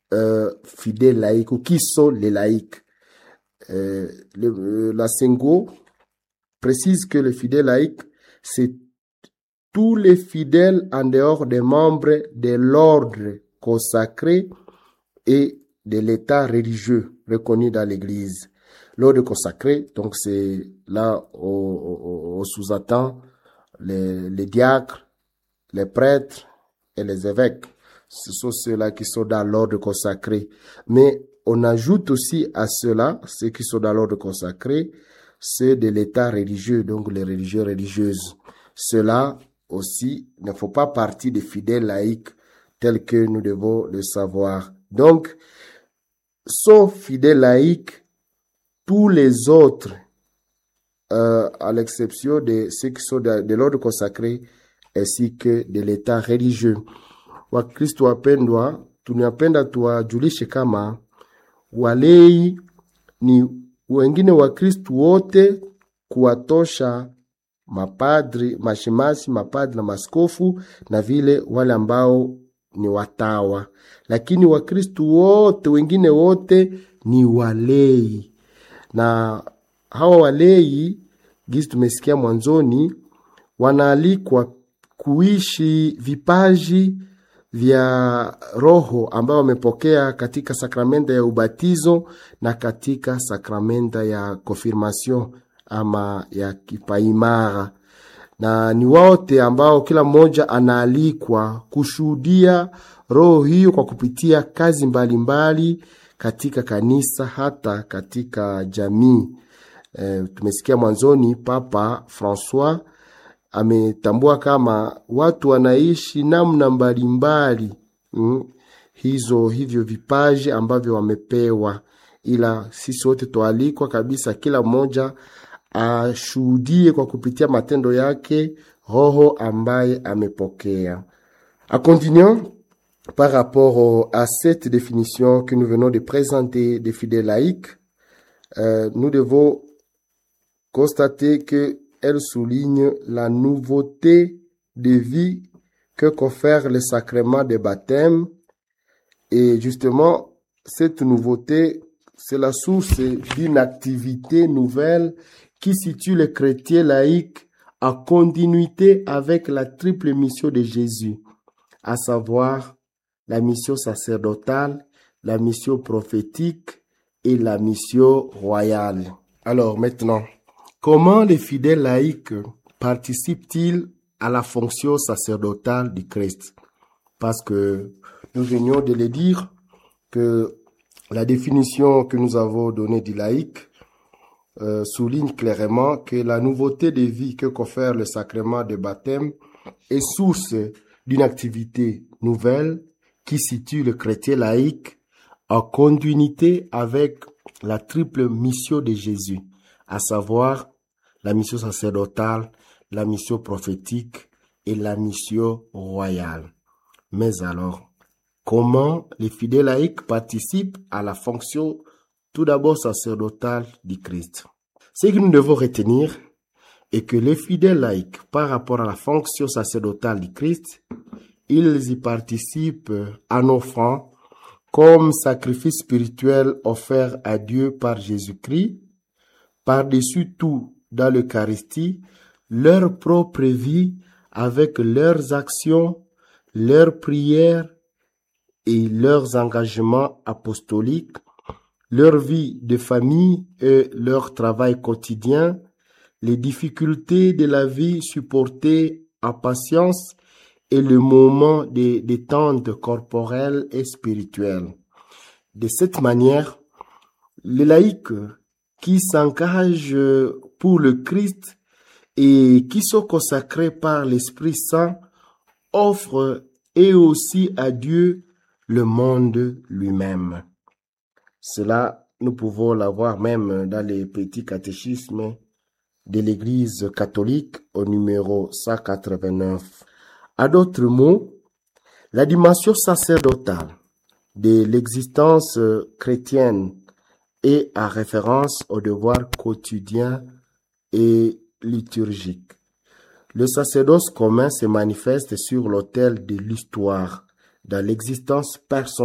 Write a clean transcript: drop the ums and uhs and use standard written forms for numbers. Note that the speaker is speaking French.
fidèles laïcs ou qui sont les laïcs. La Sengo précise que le fidèle laïc, c'est tous les fidèles en dehors des membres de l'ordre consacré et de l'état religieux reconnu dans l'Église. L'ordre consacré, donc c'est là on sous-attend les diacres, les prêtres et les évêques. Ce sont ceux-là qui sont dans l'ordre consacré. Mais on ajoute aussi à ceux-là, ceux qui sont dans l'ordre consacré, ceux de l'état religieux, donc les religieux religieuses. Ceux-là aussi ne font pas partie des fidèles laïcs tels que nous devons le savoir. Donc, sauf fidèles laïcs, tous les autres, à l'exception de ceux qui sont de l'ordre consacré, ainsi que de l'état religieux. Wakristo wapendwa, tunapenda tuwajulishe kama walei ni wengine Wakristo wote kuwatosha mapadri, mashemasi, mapadri na maskofu na vile wale ambao ni watawa. Lakini Wakristo wote, wengine wote ni walei. Na hawa walei, gizi tumesikia mwanzoni, wanaalikwa kuishi vipaji vya roho ambao wamepokea katika sakramenta ya ubatizo na katika sakramenta ya confirmation ama ya kipaimara. Na ni wote ambao kila mmoja anaalikwa kushuhudia roho hiyo kwa kupitia kazi mbalimbali katika kanisa hata katika jamii. Tumesikia mwanzoni Papa François ametambua kama watu wanaishi namna mbalimbali hivyo vipaji ambavyo wamepewa, ila sisi wote tualikwa kabisa kila mmoja ashuhudie kwa kupitia matendo yake roho ambaye amepokea. A continuons par rapport à cette définition que nous venons de présenter des fidèles laïcs, nous devons constater que elle souligne la nouveauté de vie que confère le sacrement de baptême. Et justement, cette nouveauté, c'est la source d'une activité nouvelle qui situe le chrétien laïque en continuité avec la triple mission de Jésus, à savoir la mission sacerdotale, la mission prophétique et la mission royale. Alors maintenant, comment les fidèles laïcs participent-ils à la fonction sacerdotale du Christ? Parce que nous venions de le dire que la définition que nous avons donnée du laïc souligne clairement que la nouveauté de vie que confère le sacrement de baptême est source d'une activité nouvelle qui situe le chrétien laïque en continuité avec la triple mission de Jésus, à savoir la mission sacerdotale, la mission prophétique et la mission royale. Mais alors, comment les fidèles laïcs participent à la fonction tout d'abord sacerdotale du Christ? Ce que nous devons retenir est que les fidèles laïcs, par rapport à la fonction sacerdotale du Christ, ils y participent en offrant comme sacrifice spirituel offert à Dieu par Jésus-Christ, par-dessus tout dans l'Eucharistie, leur propre vie avec leurs actions, leurs prières et leurs engagements apostoliques, leur vie de famille et leur travail quotidien, les difficultés de la vie supportées en patience et le moment des détente corporelle et spirituelle. De cette manière, les laïcs qui s'engagent pour le Christ et qui sont consacrés par l'Esprit Saint offrent et aussi à Dieu le monde lui-même. Cela, nous pouvons l'avoir même dans les petits catéchismes de l'Église catholique au numéro 189. À d'autres mots, la dimension sacerdotale de l'existence chrétienne est en référence au devoir quotidien et liturgique. Le sacerdoce commun se manifeste sur l'autel de l'histoire, dans l'existence personnelle